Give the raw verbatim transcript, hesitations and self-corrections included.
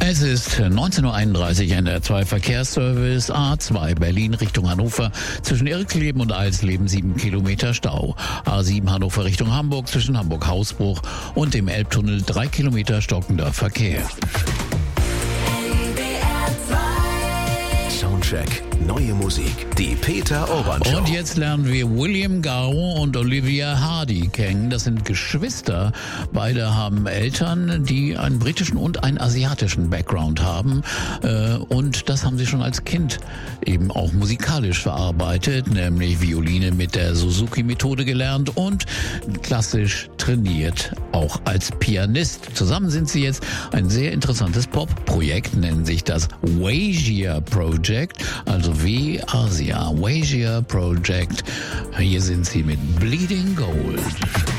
Es ist neunzehn Uhr einunddreißig, N D R zwei Verkehrsservice A zwei Berlin Richtung Hannover. Zwischen Irkleben und Eisleben sieben Kilometer Stau. A sieben Hannover Richtung Hamburg zwischen Hamburg-Hausbruch und dem Elbtunnel drei Kilometer stockender Verkehr. Soundcheck. Neue Musik. Die Peter Orban Show. Und jetzt lernen wir William Gao und Olivia Hardy kennen. Das sind Geschwister. Beide haben Eltern, die einen britischen und einen asiatischen Background haben. Und das haben sie schon als Kind eben auch musikalisch verarbeitet, nämlich Violine mit der Suzuki-Methode gelernt und klassisch trainiert, auch als Pianist. Zusammen sind sie jetzt ein sehr interessantes Pop-Projekt, nennen sich das Wagia Project, also wie Asia, Wagia Project. Hier sind sie mit Bleeding Gold.